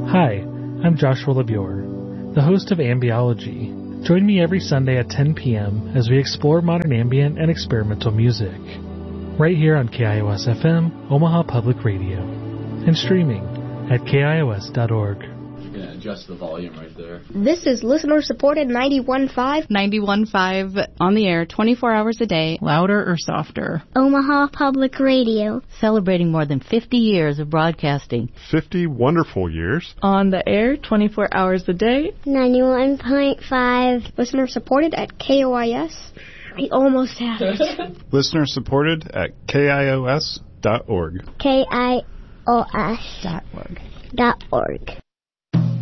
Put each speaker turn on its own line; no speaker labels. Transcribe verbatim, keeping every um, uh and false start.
Hi, I'm Joshua LeBure, the host of Ambiology. Join me every Sunday at ten p.m. as we explore modern ambient and experimental music, right here on K I O S F M, Omaha Public Radio, and streaming at K I O S dot org.
You can adjust the volume right there.
This is listener-supported ninety-one point five.
ninety-one point five on the air, twenty-four hours a day.
Louder or softer?
Omaha Public Radio.
Celebrating more than fifty years of broadcasting.
fifty wonderful years.
On the air, twenty-four hours a day.
ninety-one point five. Listener-supported at K O I S. We almost have it.
Listener-supported at K I O S dot org.
K I O S
Dot org.
dot org.